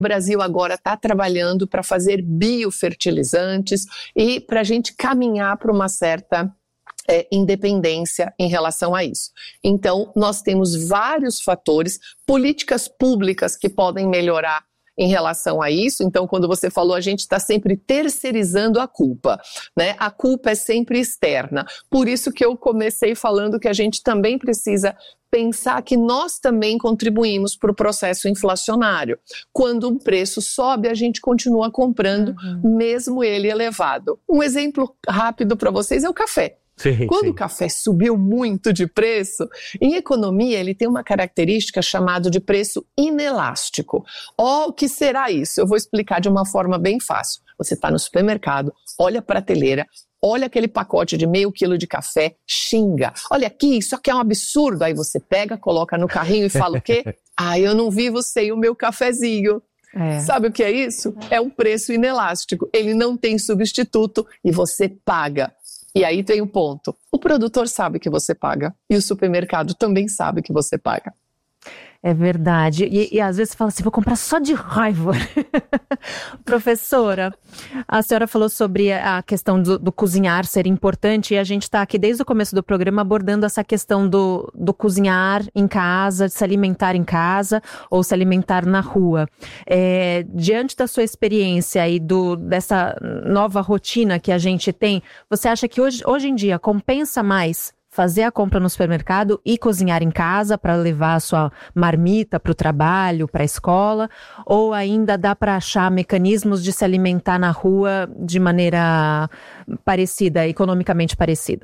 O Brasil agora está trabalhando para fazer biofertilizantes e para a gente caminhar para uma certa independência em relação a isso. Então, nós temos vários fatores, políticas públicas que podem melhorar em relação a isso. Então, quando você falou, a gente está sempre terceirizando a culpa, né? A culpa é sempre externa. Por isso que eu comecei falando que a gente também precisa pensar que nós também contribuímos para o processo inflacionário. Quando o preço sobe, a gente continua comprando, mesmo ele elevado. Um exemplo rápido para vocês é o café. Quando o café subiu muito de preço, em economia ele tem uma característica chamada de preço inelástico. O que será isso? Eu vou explicar de uma forma bem fácil. Você está no supermercado, olha a prateleira, olha aquele pacote de meio quilo de café, xinga. Olha aqui, isso aqui é um absurdo. Aí você pega, coloca no carrinho e fala o quê? Eu não vivo sem o meu cafezinho. Sabe o que é isso? É um preço inelástico. Ele não tem substituto e você paga. E aí tem o ponto. O produtor sabe que você paga e o supermercado também sabe que você paga. É verdade. E às vezes você fala assim, vou comprar só de raiva. Professora, a senhora falou sobre a questão do cozinhar ser importante e a gente está aqui desde o começo do programa abordando essa questão do cozinhar em casa, de se alimentar em casa ou se alimentar na rua. Diante da sua experiência e dessa nova rotina que a gente tem, você acha que hoje em dia compensa mais fazer a compra no supermercado e cozinhar em casa para levar a sua marmita para o trabalho, para a escola, ou ainda dá para achar mecanismos de se alimentar na rua de maneira parecida, economicamente parecida?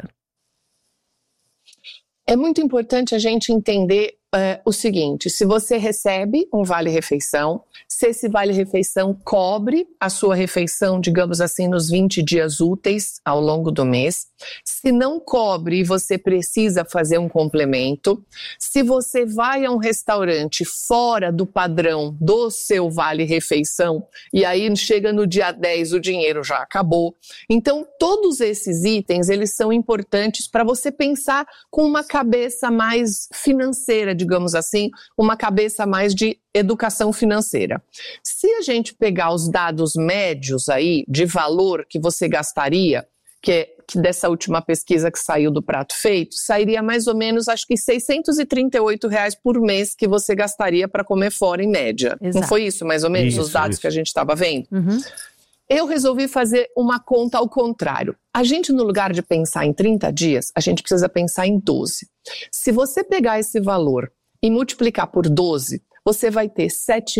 É muito importante a gente entender o seguinte, se você recebe um vale-refeição, se esse vale-refeição cobre a sua refeição, digamos assim, nos 20 dias úteis ao longo do mês, se não cobre e você precisa fazer um complemento, se você vai a um restaurante fora do padrão do seu vale-refeição e aí chega no dia 10 o dinheiro já acabou. Então, todos esses itens, eles são importantes para você pensar com uma cabeça mais financeira, digamos assim, uma cabeça mais de educação financeira. Se a gente pegar os dados médios aí de valor que você gastaria, que dessa última pesquisa que saiu do Prato Feito, sairia mais ou menos, acho que R$638 por mês que você gastaria para comer fora em média. Exato. Não foi isso, mais ou menos, os dados que a gente estava vendo? Eu resolvi fazer uma conta ao contrário. A gente, no lugar de pensar em 30 dias, a gente precisa pensar em 12. Se você pegar esse valor e multiplicar por 12, você vai ter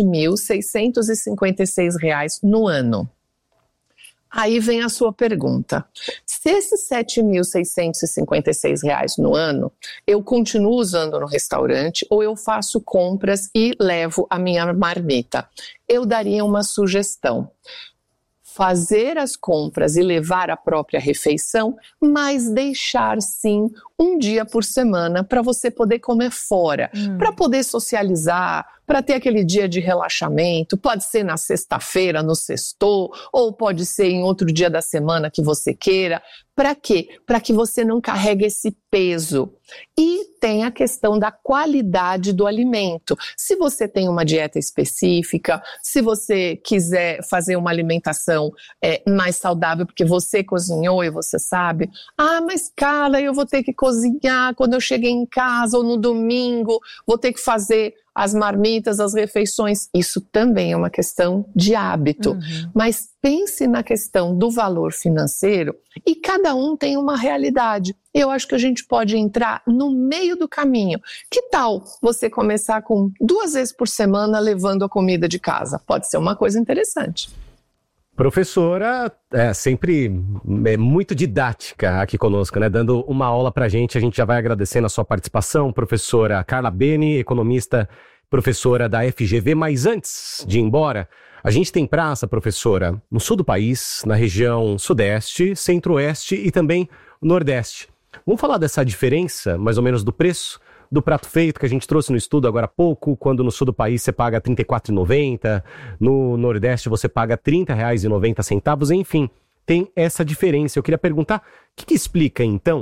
R$7.656 no ano. Aí vem a sua pergunta. Se esses R$7.656 no ano, eu continuo usando no restaurante ou eu faço compras e levo a minha marmita? Eu daria uma sugestão. Fazer as compras e levar a própria refeição, mas deixar sim um dia por semana para você poder comer fora, para poder socializar, para ter aquele dia de relaxamento. Pode ser na sexta-feira, no sextou, ou pode ser em outro dia da semana que você queira. Para quê? Para que você não carregue esse peso. E tem a questão da qualidade do alimento. Se você tem uma dieta específica, se você quiser fazer uma alimentação mais saudável, porque você cozinhou e você sabe, mas Carla, eu vou ter que cozinhar quando eu cheguei em casa ou no domingo, vou ter que fazer as marmitas, as refeições. Isso também é uma questão de hábito. Mas pense na questão do valor financeiro e cada um tem uma realidade. Eu acho que a gente pode entrar no meio do caminho. Que tal você começar com 2 vezes por semana levando a comida de casa? Pode ser uma coisa interessante. Professora, sempre muito didática aqui conosco, né? Dando uma aula pra gente. A gente já vai agradecendo a sua participação, professora Carla Beni, economista, professora da FGV. Mas antes de ir embora, a gente tem praça, professora, no sul do país, na região sudeste, centro-oeste e também nordeste. Vamos falar dessa diferença, mais ou menos, do preço do prato feito que a gente trouxe no estudo agora há pouco, quando no sul do país você paga R$ 34,90, no nordeste você paga R$ 30,90, enfim, tem essa diferença. Eu queria perguntar, o que explica então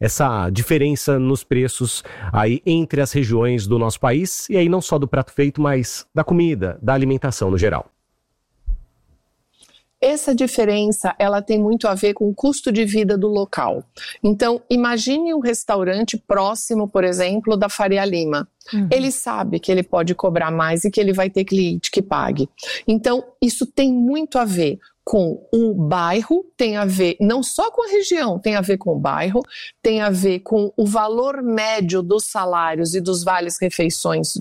essa diferença nos preços aí entre as regiões do nosso país, e aí não só do prato feito, mas da comida, da alimentação no geral? Essa diferença, ela tem muito a ver com o custo de vida do local. Então, imagine um restaurante próximo, por exemplo, da Faria Lima. Ele sabe que ele pode cobrar mais e que ele vai ter cliente que pague. Então, isso tem muito a ver com o bairro, tem a ver não só com a região, tem a ver com o bairro, tem a ver com o valor médio dos salários e dos vales-refeições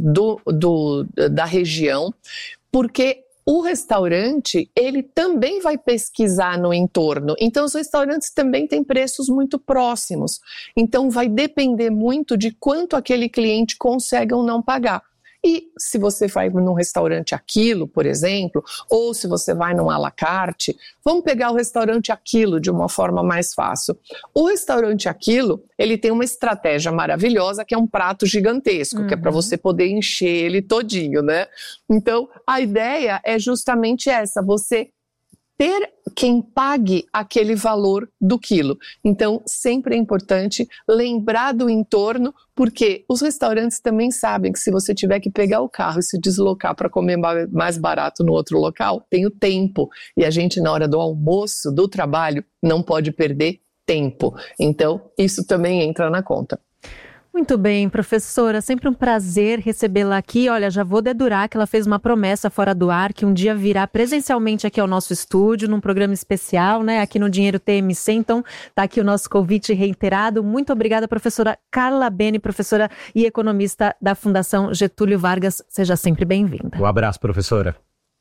da região, porque o restaurante, ele também vai pesquisar no entorno. Então, os restaurantes também têm preços muito próximos. Então, vai depender muito de quanto aquele cliente consegue ou não pagar. E se você vai num restaurante Aquilo, por exemplo, ou se você vai num à la carte, vamos pegar o restaurante Aquilo de uma forma mais fácil. O restaurante Aquilo, ele tem uma estratégia maravilhosa que é um prato gigantesco, que é para você poder encher ele todinho, né? Então, a ideia é justamente essa, você ter quem pague aquele valor do quilo. Então, sempre é importante lembrar do entorno, porque os restaurantes também sabem que se você tiver que pegar o carro e se deslocar para comer mais barato no outro local, tem o tempo. E a gente, na hora do almoço, do trabalho, não pode perder tempo. Então, isso também entra na conta. Muito bem, professora, sempre um prazer recebê-la aqui. Olha, já vou dedurar que ela fez uma promessa fora do ar, que um dia virá presencialmente aqui ao nosso estúdio, num programa especial, né, aqui no Dinheiro TMC. Então, tá aqui o nosso convite reiterado. Muito obrigada, professora Carla Beni, professora e economista da Fundação Getúlio Vargas. Seja sempre bem-vinda. Um abraço, professora.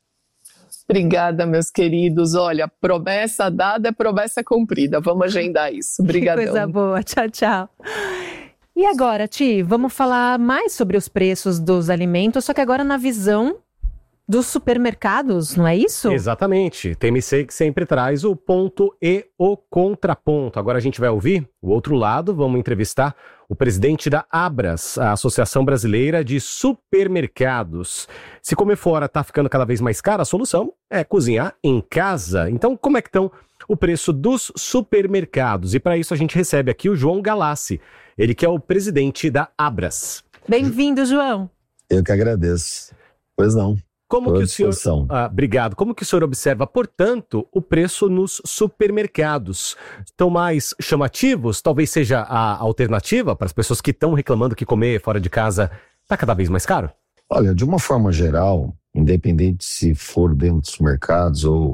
Obrigada, meus queridos. Olha, promessa dada é promessa cumprida. Vamos agendar isso. Obrigadão. Coisa boa. Tchau, tchau. E agora, Ti, vamos falar mais sobre os preços dos alimentos, só que agora na visão dos supermercados, não é isso? Exatamente. TMC que sempre traz o ponto e o contraponto. Agora a gente vai ouvir o outro lado, vamos entrevistar o presidente da Abras, a Associação Brasileira de Supermercados. Se comer fora está ficando cada vez mais caro, a solução é cozinhar em casa. Então, como é que estão o preço dos supermercados? E para isso a gente recebe aqui o João Galassi, ele que é o presidente da Abras. Bem-vindo, João. Eu que agradeço. Pois não. Como que o senhor... obrigado. Como que o senhor observa, portanto, o preço nos supermercados? Estão mais chamativos? Talvez seja a alternativa para as pessoas que estão reclamando que comer fora de casa está cada vez mais caro? Olha, de uma forma geral, independente se for dentro dos mercados ou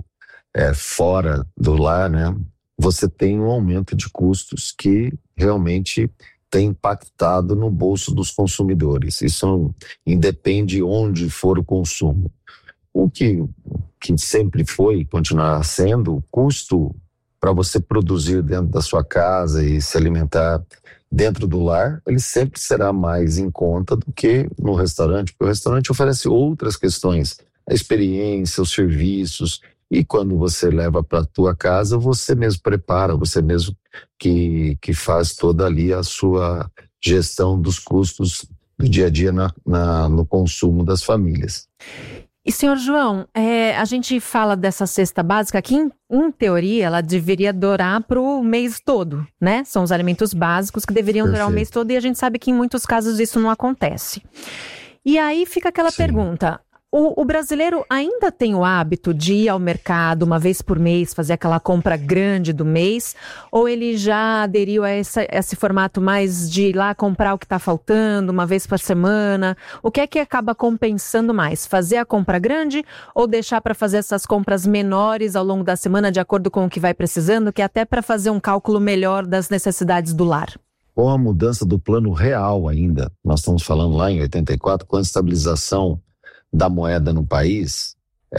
fora do lar, né? Você tem um aumento de custos que realmente tem impactado no bolso dos consumidores. Isso independe onde for o consumo. O que sempre foi e continuará sendo, o custo para você produzir dentro da sua casa e se alimentar dentro do lar, ele sempre será mais em conta do que no restaurante, porque o restaurante oferece outras questões, a experiência, os serviços. E quando você leva para a tua casa, você mesmo prepara, você mesmo que faz toda ali a sua gestão dos custos do dia a dia no consumo das famílias. E, senhor João, a gente fala dessa cesta básica que, em teoria, ela deveria durar para o mês todo, né? São os alimentos básicos que deveriam durar o mês todo e a gente sabe que em muitos casos isso não acontece. E aí fica aquela pergunta... O brasileiro ainda tem o hábito de ir ao mercado uma vez por mês, fazer aquela compra grande do mês, ou ele já aderiu a esse formato mais de ir lá comprar o que está faltando uma vez por semana? O que é que acaba compensando mais? Fazer a compra grande ou deixar para fazer essas compras menores ao longo da semana de acordo com o que vai precisando, que é até para fazer um cálculo melhor das necessidades do lar? Com a mudança do plano real ainda, nós estamos falando lá em 84, com a estabilização da moeda no país,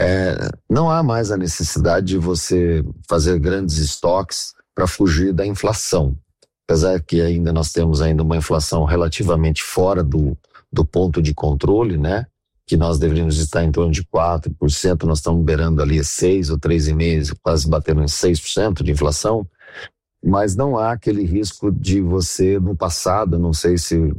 não há mais a necessidade de você fazer grandes estoques para fugir da inflação. Apesar que ainda nós temos ainda uma inflação relativamente fora do ponto de controle, né? Que nós deveríamos estar em torno de 4%, nós estamos beirando ali 6% ou 3,5%, quase batendo em 6% de inflação, mas não há aquele risco de você, no passado, não sei se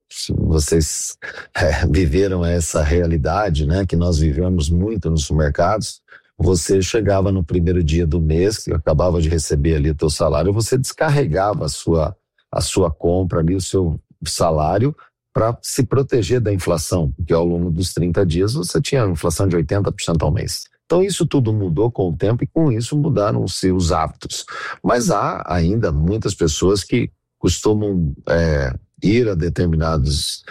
vocês viveram essa realidade, né, que nós vivemos muito nos supermercados. Você chegava no primeiro dia do mês, que acabava de receber ali o teu salário, você descarregava a sua compra ali, o seu salário, para se proteger da inflação, porque ao longo dos 30 dias você tinha uma inflação de 80% ao mês. Então isso tudo mudou com o tempo e com isso mudaram-se os hábitos. Mas há ainda muitas pessoas que costumam ir a determinados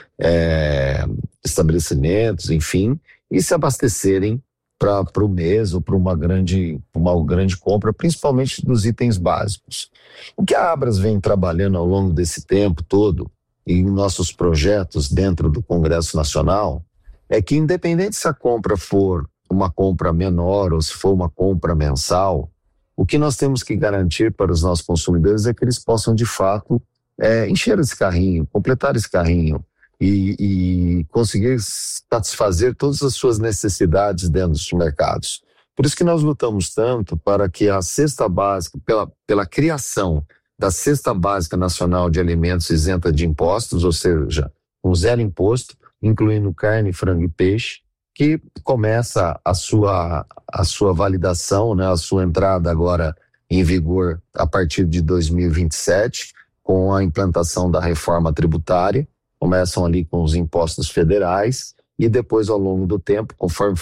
estabelecimentos, enfim, e se abastecerem para o mês ou para uma grande compra, principalmente dos itens básicos. O que a Abras vem trabalhando ao longo desse tempo todo, e em nossos projetos dentro do Congresso Nacional, é que independente se a compra for uma compra menor ou se for uma compra mensal, o que nós temos que garantir para os nossos consumidores é que eles possam de fato encher esse carrinho, completar esse carrinho e conseguir satisfazer todas as suas necessidades dentro dos supermercados. Por isso que nós lutamos tanto para que a cesta básica, pela criação da Cesta Básica Nacional de Alimentos isenta de impostos, ou seja, com zero imposto, incluindo carne, frango e peixe, que começa a sua validação, né, a sua entrada agora em vigor a partir de 2027, com a implantação da reforma tributária. Começam ali com os impostos federais e depois, ao longo do tempo, conforme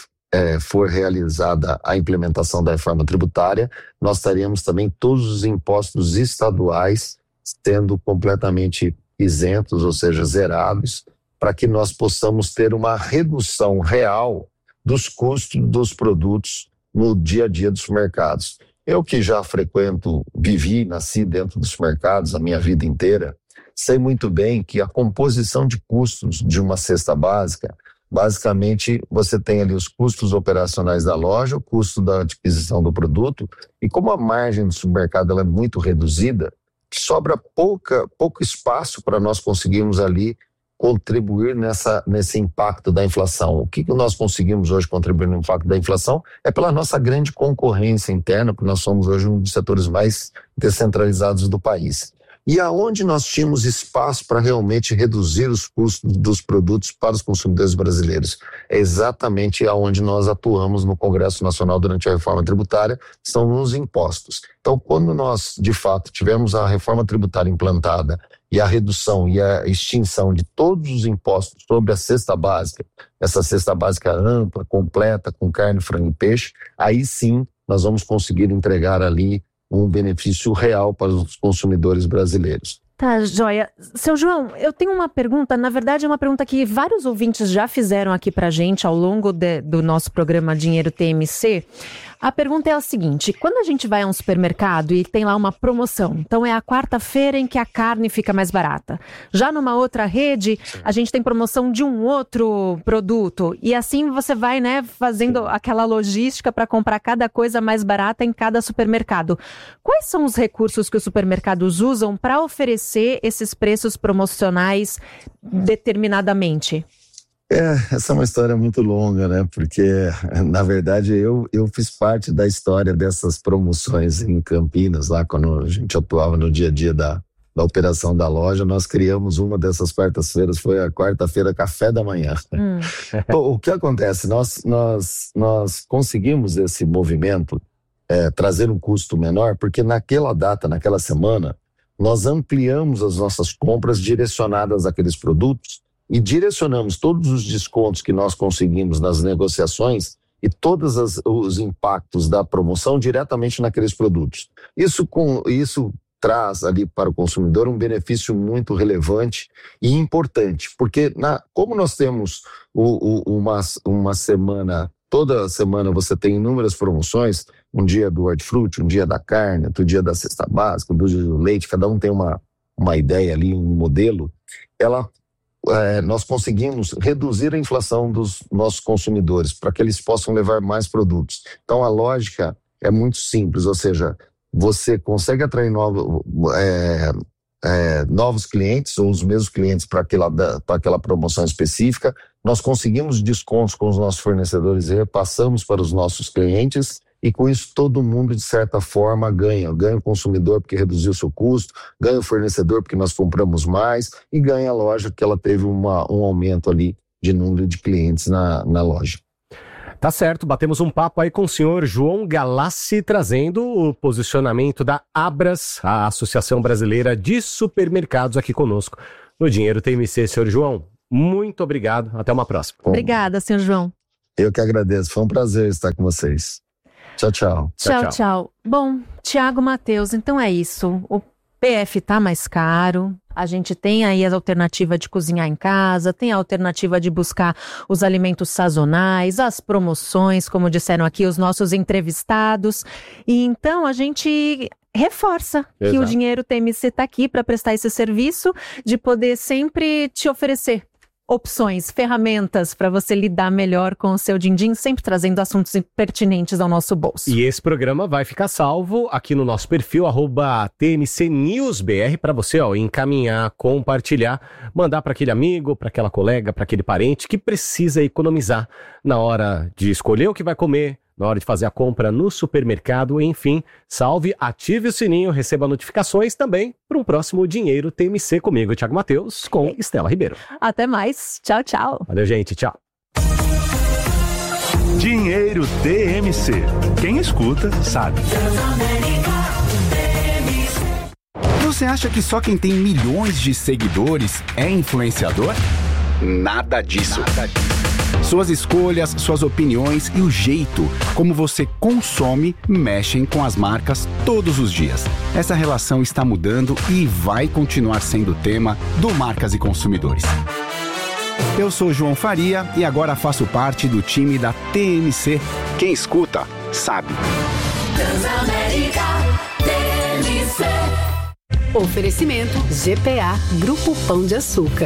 for realizada a implementação da reforma tributária, nós teremos também todos os impostos estaduais sendo completamente isentos, ou seja, zerados, para que nós possamos ter uma redução real dos custos dos produtos no dia a dia dos mercados. Eu que já vivi e nasci dentro dos mercados a minha vida inteira, sei muito bem que a composição de custos de uma cesta básica, basicamente, você tem ali os custos operacionais da loja, o custo da adquisição do produto, e como a margem do supermercado ela é muito reduzida, sobra pouco espaço para nós conseguirmos ali contribuir nesse impacto da inflação. O que nós conseguimos hoje contribuir no impacto da inflação é pela nossa grande concorrência interna, porque nós somos hoje um dos setores mais descentralizados do país. E aonde nós tínhamos espaço para realmente reduzir os custos dos produtos para os consumidores brasileiros? É exatamente aonde nós atuamos no Congresso Nacional durante a reforma tributária, são nos impostos. Então, quando nós, de fato, tivemos a reforma tributária implantada e a redução e a extinção de todos os impostos sobre a cesta básica, essa cesta básica ampla, completa, com carne, frango e peixe, aí sim nós vamos conseguir entregar ali um benefício real para os consumidores brasileiros. Tá, joia. Seu João, eu tenho uma pergunta, na verdade é uma pergunta que vários ouvintes já fizeram aqui pra gente ao longo do nosso programa Dinheiro TMC. A pergunta é a seguinte: quando a gente vai a um supermercado e tem lá uma promoção, então é a quarta-feira em que a carne fica mais barata. Já numa outra rede, a gente tem promoção de um outro produto. E assim você vai, né, fazendo aquela logística para comprar cada coisa mais barata em cada supermercado. Quais são os recursos que os supermercados usam para oferecer esses preços promocionais determinadamente? Essa é uma história muito longa, né? Porque, na verdade, eu fiz parte da história dessas promoções em Campinas, lá quando a gente atuava no dia a dia da operação da loja. Nós criamos uma dessas quartas-feiras, foi a quarta-feira café da manhã. O que acontece? Nós conseguimos esse movimento, trazer um custo menor, porque naquela data, naquela semana, nós ampliamos as nossas compras direcionadas àqueles produtos e direcionamos todos os descontos que nós conseguimos nas negociações e todos os impactos da promoção diretamente naqueles produtos. Isso traz ali para o consumidor um benefício muito relevante e importante, porque como nós temos uma semana, toda semana você tem inúmeras promoções, um dia do hortifruti, um dia da carne, outro dia da cesta básica, do leite, cada um tem uma ideia ali, um modelo, nós conseguimos reduzir a inflação dos nossos consumidores para que eles possam levar mais produtos. Então a lógica é muito simples, ou seja, você consegue atrair novos clientes ou os mesmos clientes para aquela promoção específica. Nós conseguimos descontos com os nossos fornecedores e repassamos para os nossos clientes. E com isso todo mundo, de certa forma, ganha. Ganha o consumidor porque reduziu o seu custo, ganha o fornecedor porque nós compramos mais e ganha a loja porque ela teve um aumento ali de número de clientes na loja. Tá certo, batemos um papo aí com o senhor João Galassi, trazendo o posicionamento da Abras, a Associação Brasileira de Supermercados, aqui conosco no Dinheiro TMC. Senhor João, muito obrigado, até uma próxima. Bom, Obrigada, senhor João. eu que agradeço, foi um prazer estar com vocês. Tchau, tchau. Tchau. Bom, Tiago Matheus, então é isso. O PF tá mais caro, a gente tem aí a alternativa de cozinhar em casa, tem a alternativa de buscar os alimentos sazonais, as promoções, como disseram aqui os nossos entrevistados. E então a gente reforça que o Dinheiro TMC está aqui para prestar esse serviço de poder sempre te oferecer opções, ferramentas para você lidar melhor com o seu din-din, sempre trazendo assuntos pertinentes ao nosso bolso. E esse programa vai ficar salvo aqui no nosso perfil, @TMCNewsBR, para você encaminhar, compartilhar, mandar para aquele amigo, para aquela colega, para aquele parente que precisa economizar na hora de escolher o que vai comer, na hora de fazer a compra no supermercado, enfim, salve, ative o sininho, receba notificações também para um próximo Dinheiro TMC comigo, Thiago Matheus, com Estela Ribeiro. Até mais, tchau. Valeu, gente, tchau. Dinheiro TMC. Quem escuta, sabe. Você acha que só quem tem milhões de seguidores é influenciador? Nada disso. Suas escolhas, suas opiniões e o jeito como você consome mexem com as marcas todos os dias. Essa relação está mudando e vai continuar sendo tema do Marcas e Consumidores. Eu sou João Faria e agora faço parte do time da TMC. Quem escuta, sabe. Transamérica TMC. Oferecimento GPA Grupo Pão de Açúcar.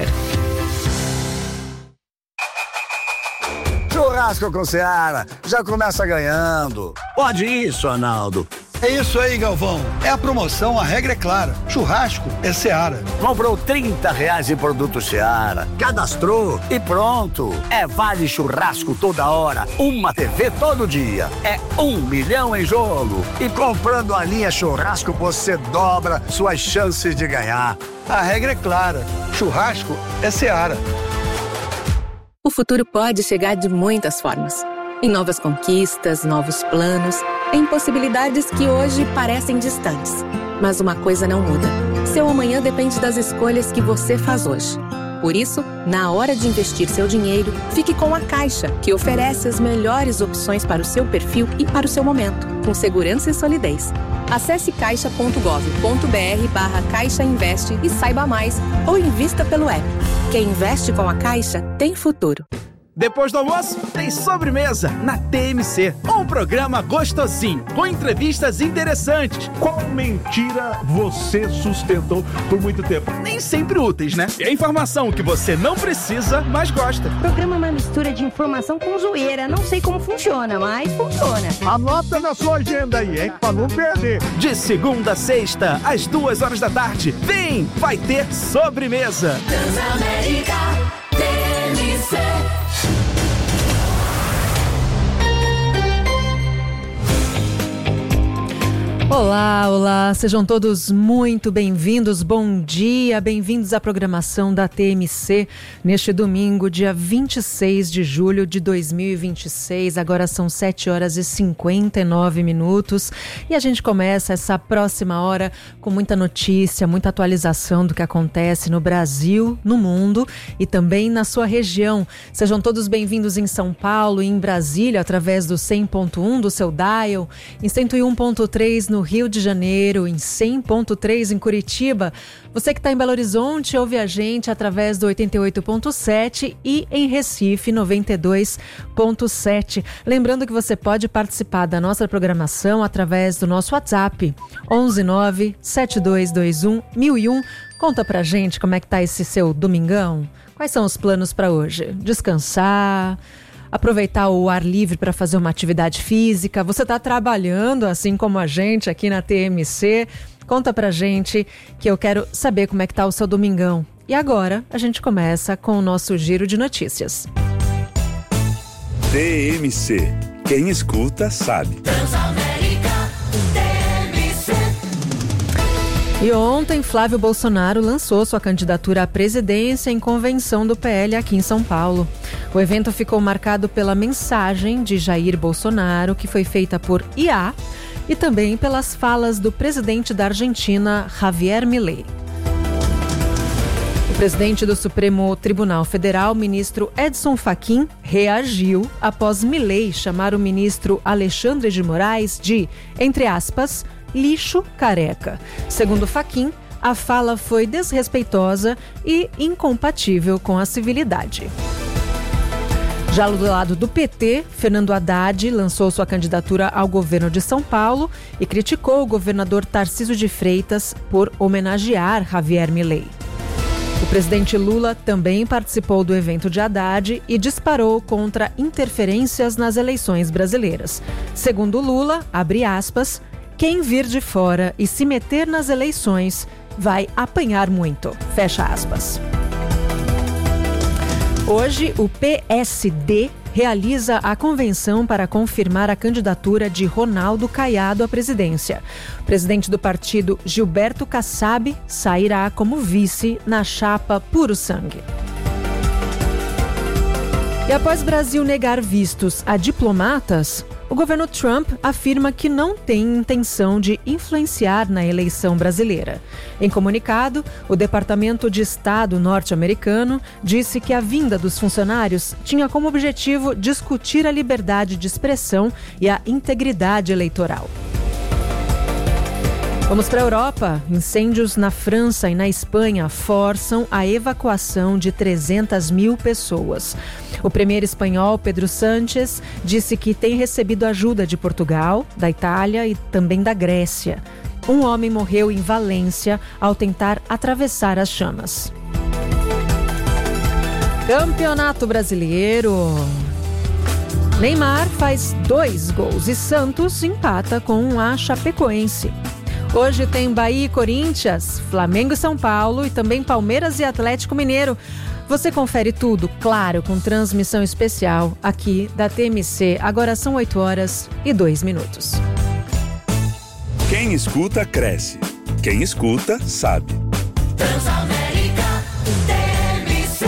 Churrasco com Seara, já começa ganhando. Pode isso, Arnaldo. É isso aí, Galvão. É a promoção, a regra é clara. Churrasco é Seara. Comprou R$30 em produto Seara, cadastrou e pronto. É vale churrasco toda hora, uma TV todo dia. É 1 milhão em jogo. E comprando a linha churrasco, você dobra suas chances de ganhar. A regra é clara. Churrasco é Seara. O futuro pode chegar de muitas formas. Em novas conquistas, novos planos, em possibilidades que hoje parecem distantes. Mas uma coisa não muda. Seu amanhã depende das escolhas que você faz hoje. Por isso, na hora de investir seu dinheiro, fique com a Caixa, que oferece as melhores opções para o seu perfil e para o seu momento, com segurança e solidez. Acesse caixa.gov.br/Caixa Investe e saiba mais, ou invista pelo app. Quem investe com a Caixa tem futuro. Depois do almoço, tem sobremesa na TMC. Um programa gostosinho, com entrevistas interessantes. Qual mentira você sustentou por muito tempo? Nem sempre úteis, né? É informação que você não precisa, mas gosta. O programa é uma mistura de informação com zoeira. Não sei como funciona, mas funciona. Anota na sua agenda aí, hein? Pra não perder. De segunda a sexta, às 2h da tarde. Vem, vai ter sobremesa. Transamérica TMC. Olá, sejam todos muito bem-vindos, bom dia, bem-vindos à programação da TMC neste domingo, dia 26 de julho de 2026, agora são 7h59 e a gente começa essa próxima hora com muita notícia, muita atualização do que acontece no Brasil, no mundo e também na sua região. Sejam todos bem-vindos em São Paulo e em Brasília através do 100.1 do seu dial, em 101.3 no Rio de Janeiro, em 100.3 em Curitiba. Você que está em Belo Horizonte, ouve a gente através do 88.7 e em Recife, 92.7. Lembrando que você pode participar da nossa programação através do nosso WhatsApp, 11972211001. Conta pra gente como é que tá esse seu domingão. Quais são os planos para hoje? Descansar? Aproveitar o ar livre para fazer uma atividade física? Você está trabalhando assim como a gente aqui na TMC? Conta pra gente que eu quero saber como é que tá o seu domingão. E agora a gente começa com o nosso giro de notícias. TMC. Quem escuta, sabe. Transamérica TMC. E ontem, Flávio Bolsonaro lançou sua candidatura à presidência em convenção do PL aqui em São Paulo. O evento ficou marcado pela mensagem de Jair Bolsonaro, que foi feita por IA, e também pelas falas do presidente da Argentina, Javier Milei. O presidente do Supremo Tribunal Federal, ministro Edson Fachin, reagiu após Milei chamar o ministro Alexandre de Moraes de, entre aspas, lixo careca. Segundo Fachin, a fala foi desrespeitosa e incompatível com a civilidade. Já do lado do PT, Fernando Haddad lançou sua candidatura ao governo de São Paulo e criticou o governador Tarcísio de Freitas por homenagear Javier Milei. O presidente Lula também participou do evento de Haddad e disparou contra interferências nas eleições brasileiras. Segundo Lula, abre aspas, quem vir de fora e se meter nas eleições vai apanhar muito, fecha aspas. Hoje, o PSD realiza a convenção para confirmar a candidatura de Ronaldo Caiado à presidência. O presidente do partido, Gilberto Kassab, sairá como vice na chapa Puro Sangue. E após Brasil negar vistos a diplomatas, o governo Trump afirma que não tem intenção de influenciar na eleição brasileira. Em comunicado, o Departamento de Estado norte-americano disse que a vinda dos funcionários tinha como objetivo discutir a liberdade de expressão e a integridade eleitoral. Vamos para a Europa. Incêndios na França e na Espanha forçam a evacuação de 300 mil pessoas. O premier espanhol Pedro Sánchez disse que tem recebido ajuda de Portugal, da Itália e também da Grécia. Um homem morreu em Valência ao tentar atravessar as chamas. Campeonato Brasileiro. Neymar faz 2 gols e Santos empata com a Chapecoense. Hoje tem Bahia e Corinthians, Flamengo e São Paulo e também Palmeiras e Atlético Mineiro. Você confere tudo, claro, com transmissão especial aqui da TMC. Agora são 8h02. Quem escuta, cresce. Quem escuta, sabe. Transamérica TMC.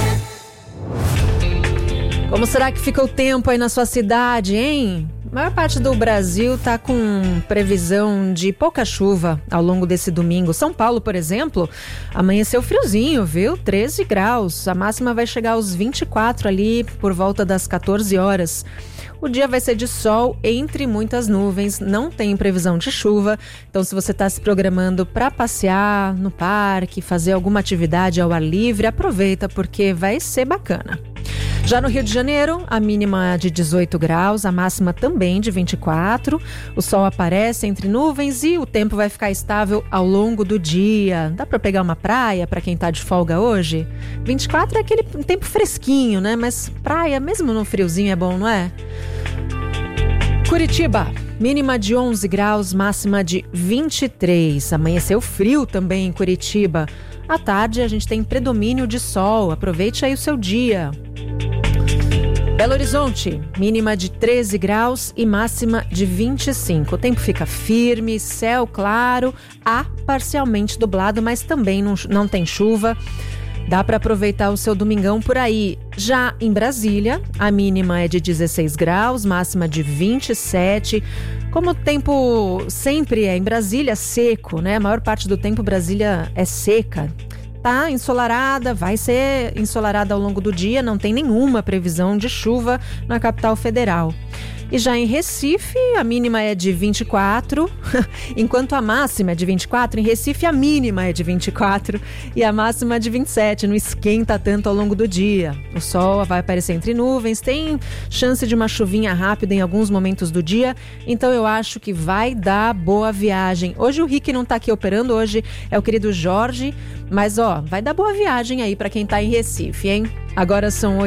Como será que fica o tempo aí na sua cidade, hein? A maior parte do Brasil está com previsão de pouca chuva ao longo desse domingo. São Paulo, por exemplo, amanheceu friozinho, viu? 13 graus. A máxima vai chegar aos 24 ali por volta das 14 horas. O dia vai ser de sol entre muitas nuvens, não tem previsão de chuva. Então, se você está se programando para passear no parque, fazer alguma atividade ao ar livre, aproveita porque vai ser bacana. Já no Rio de Janeiro, a mínima de 18 graus, a máxima também de 24. O sol aparece entre nuvens e o tempo vai ficar estável ao longo do dia. Dá para pegar uma praia para quem está de folga hoje? 24 é aquele tempo fresquinho, né? Mas praia, mesmo no friozinho, é bom, não é? Curitiba, mínima de 11 graus, máxima de 23. Amanheceu frio também em Curitiba. À tarde, a gente tem predomínio de sol. Aproveite aí o seu dia. Belo Horizonte, mínima de 13 graus e máxima de 25. O tempo fica firme, céu claro, parcialmente nublado, mas também não tem chuva. Dá para aproveitar o seu domingão por aí. Já em Brasília, a mínima é de 16 graus, máxima de 27. Como o tempo sempre é em Brasília, seco, né? A maior parte do tempo Brasília é seca. Tá ensolarada, vai ser ensolarada ao longo do dia, não tem nenhuma previsão de chuva na capital federal. E já em Recife, a mínima é de 24, enquanto a máxima é de 24, em Recife a mínima é de 24 e a máxima é de 27, não esquenta tanto ao longo do dia. O sol vai aparecer entre nuvens, tem chance de uma chuvinha rápida em alguns momentos do dia, então eu acho que vai dar boa viagem. Hoje o Rick não tá aqui operando, hoje é o querido Jorge, mas vai dar boa viagem aí para quem tá em Recife, hein? Agora são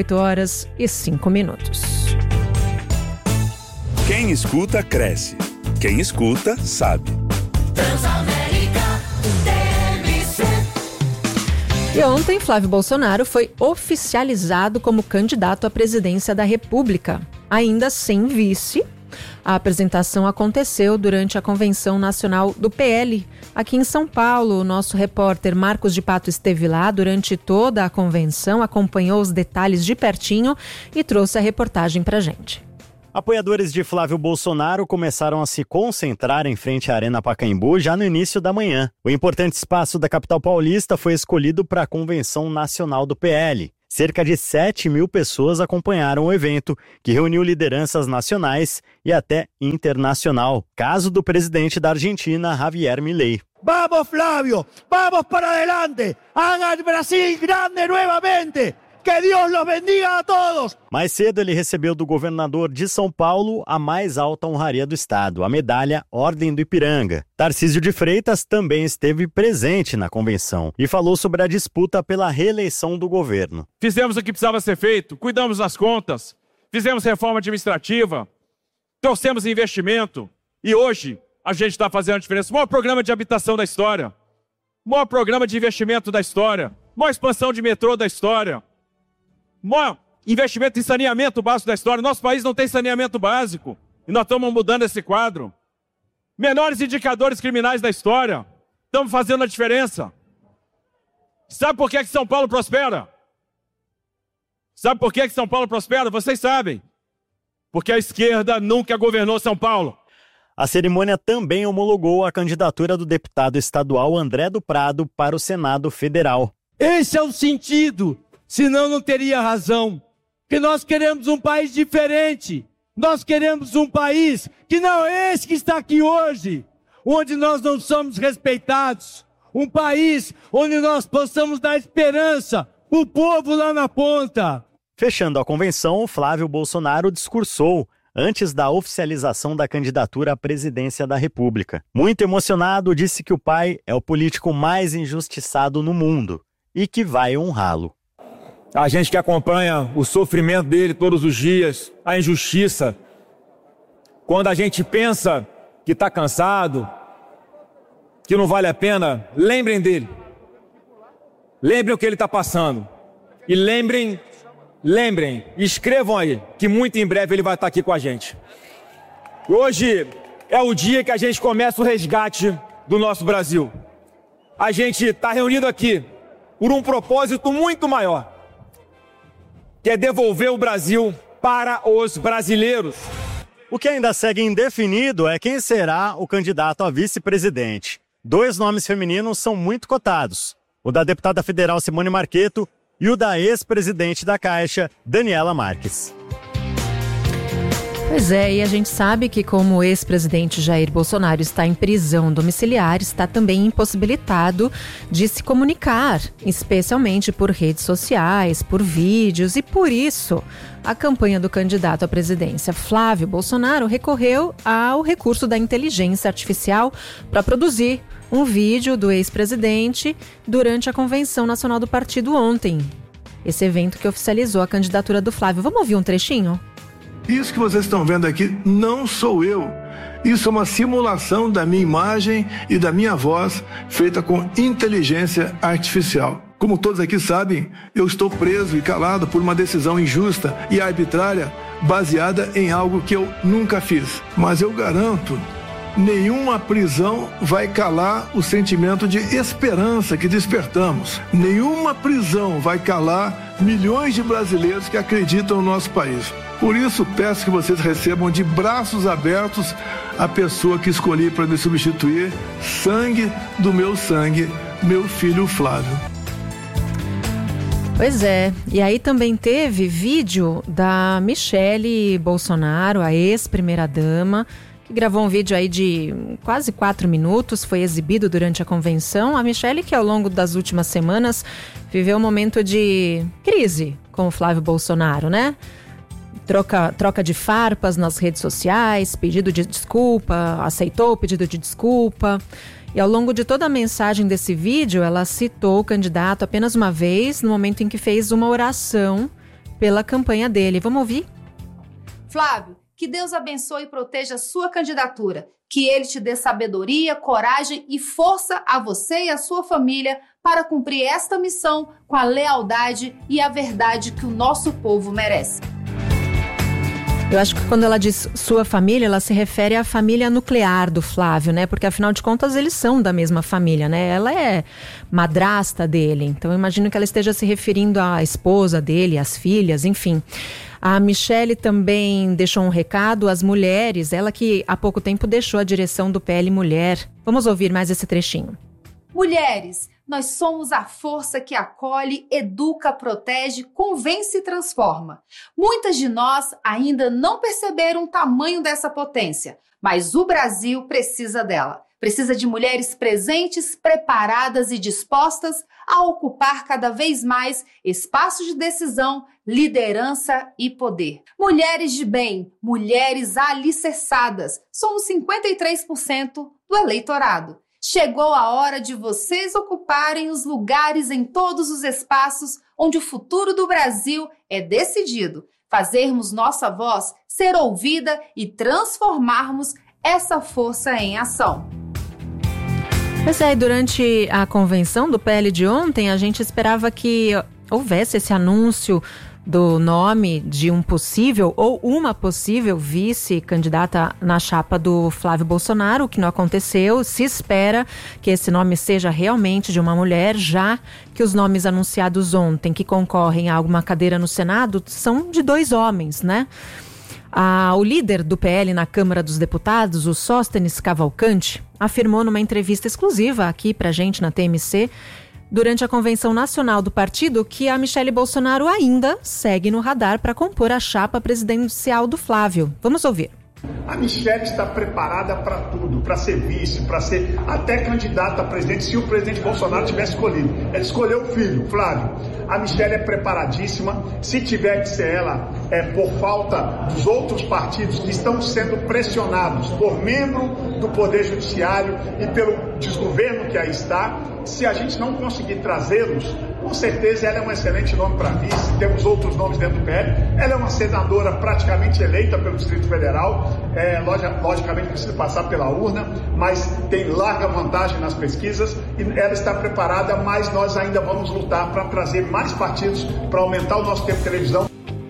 8h05. Quem escuta, cresce. Quem escuta, sabe. Transamérica TMC. E ontem, Flávio Bolsonaro foi oficializado como candidato à presidência da República. Ainda sem vice, A apresentação aconteceu durante a Convenção Nacional do PL. Aqui em São Paulo, o nosso repórter Marcos de Pato esteve lá durante toda a convenção, acompanhou os detalhes de pertinho e trouxe a reportagem pra gente. Apoiadores de Flávio Bolsonaro começaram a se concentrar em frente à Arena Pacaembu já no início da manhã. O importante espaço da capital paulista foi escolhido para a Convenção Nacional do PL. Cerca de 7.000 pessoas acompanharam o evento, que reuniu lideranças nacionais e até internacional. Caso do presidente da Argentina, Javier Milei. Vamos, Flávio! Vamos para adelante! Haga el Brasil grande nuevamente! Que Deus los bendiga a todos! Mais cedo ele recebeu do governador de São Paulo a mais alta honraria do estado, a medalha Ordem do Ipiranga. Tarcísio de Freitas também esteve presente na convenção e falou sobre a disputa pela reeleição do governo. Fizemos o que precisava ser feito, cuidamos das contas, fizemos reforma administrativa, trouxemos investimento e hoje a gente está fazendo a diferença. O maior programa de habitação da história, o maior programa de investimento da história, a maior expansão de metrô da história, maior investimento em saneamento básico da história. Nosso país não tem saneamento básico e nós estamos mudando esse quadro. Menores indicadores criminais da história. Estamos fazendo a diferença. Sabe por que São Paulo prospera? Sabe por que São Paulo prospera? Vocês sabem. Porque a esquerda nunca governou São Paulo. A cerimônia também homologou a candidatura do deputado estadual André do Prado para o Senado Federal. Esse é o sentido. Senão não teria razão, porque nós queremos um país diferente, nós queremos um país que não é esse que está aqui hoje, onde nós não somos respeitados, um país onde nós possamos dar esperança para o povo lá na ponta. Fechando a convenção, Flávio Bolsonaro discursou antes da oficialização da candidatura à presidência da República. Muito emocionado, disse que o pai é o político mais injustiçado no mundo e que vai honrá-lo. A gente que acompanha o sofrimento dele todos os dias, a injustiça. Quando a gente pensa que está cansado, que não vale a pena, lembrem dele. Lembrem o que ele está passando. E lembrem, escrevam aí, que muito em breve ele vai estar aqui com a gente. Hoje é o dia que a gente começa o resgate do nosso Brasil. A gente está reunido aqui por um propósito muito maior, que é devolver o Brasil para os brasileiros. O que ainda segue indefinido é quem será o candidato a vice-presidente. 2 nomes femininos são muito cotados: o da deputada federal Simone Marcheto e o da ex-presidente da Caixa, Daniela Marques. Pois é, e a gente sabe que como o ex-presidente Jair Bolsonaro está em prisão domiciliar, está também impossibilitado de se comunicar, especialmente por redes sociais, por vídeos, e por isso a campanha do candidato à presidência Flávio Bolsonaro recorreu ao recurso da inteligência artificial para produzir um vídeo do ex-presidente durante a Convenção Nacional do Partido ontem. Esse evento que oficializou a candidatura do Flávio. Vamos ouvir um trechinho? Isso que vocês estão vendo aqui não sou eu. Isso é uma simulação da minha imagem e da minha voz feita com inteligência artificial. Como todos aqui sabem, eu estou preso e calado por uma decisão injusta e arbitrária baseada em algo que eu nunca fiz. Mas eu garanto, nenhuma prisão vai calar o sentimento de esperança que despertamos. Nenhuma prisão vai calar milhões de brasileiros que acreditam no nosso país. Por isso, peço que vocês recebam de braços abertos a pessoa que escolhi para me substituir, sangue do meu sangue, meu filho Flávio. Pois é, e aí também teve vídeo da Michele Bolsonaro, a ex-primeira-dama, que gravou um vídeo aí de quase 4 minutos, foi exibido durante a convenção. A Michele, que ao longo das últimas semanas viveu um momento de crise com o Flávio Bolsonaro, né? Troca de farpas nas redes sociais, pedido de desculpa, aceitou o pedido de desculpa. E ao longo de toda a mensagem desse vídeo, ela citou o candidato apenas uma vez, no momento em que fez uma oração pela campanha dele. Vamos ouvir? Flávio, que Deus abençoe e proteja a sua candidatura. Que Ele te dê sabedoria, coragem e força a você e a sua família para cumprir esta missão com a lealdade e a verdade que o nosso povo merece. Eu acho que quando ela diz sua família, ela se refere à família nuclear do Flávio, né? Porque afinal de contas eles são da mesma família, né? Ela é madrasta dele, então eu imagino que ela esteja se referindo à esposa dele, às filhas, enfim. A Michele também deixou um recado às mulheres, ela que há pouco tempo deixou a direção do PL Mulher. Vamos ouvir mais esse trechinho. Mulheres, nós somos a força que acolhe, educa, protege, convence e transforma. Muitas de nós ainda não perceberam o tamanho dessa potência, mas o Brasil precisa dela. Precisa de mulheres presentes, preparadas e dispostas a ocupar cada vez mais espaços de decisão, liderança e poder. Mulheres de bem, mulheres alicerçadas, somos 53% do eleitorado. Chegou a hora de vocês ocuparem os lugares em todos os espaços onde o futuro do Brasil é decidido. Fazermos nossa voz ser ouvida e transformarmos essa força em ação. Pois é, durante a convenção do PL de ontem, a gente esperava que houvesse esse anúncio do nome de um possível ou uma possível vice-candidata na chapa do Flávio Bolsonaro, o que não aconteceu. Se espera que esse nome seja realmente de uma mulher, já que os nomes anunciados ontem que concorrem a alguma cadeira no Senado são de 2 homens, né? O líder do PL na Câmara dos Deputados, o Sóstenes Cavalcante, afirmou numa entrevista exclusiva aqui pra gente na TMC, durante a convenção nacional do partido, que a Michele Bolsonaro ainda segue no radar para compor a chapa presidencial do Flávio. Vamos ouvir. A Michele está preparada para tudo, para ser vice, para ser até candidata a presidente, se o presidente Bolsonaro tivesse escolhido. Ela escolheu o filho, Flávio. A Michele é preparadíssima. Se tiver que ser ela, por falta dos outros partidos que estão sendo pressionados por membro do Poder Judiciário e pelo desgoverno que aí está, se a gente não conseguir trazê-los, com certeza ela é um excelente nome para vice. Temos outros nomes dentro do PL. Ela é uma senadora praticamente eleita pelo Distrito Federal. Logicamente precisa passar pela urna, mas tem larga vantagem nas pesquisas e ela está preparada, mas nós ainda vamos lutar para trazer mais partidos, para aumentar o nosso tempo de televisão.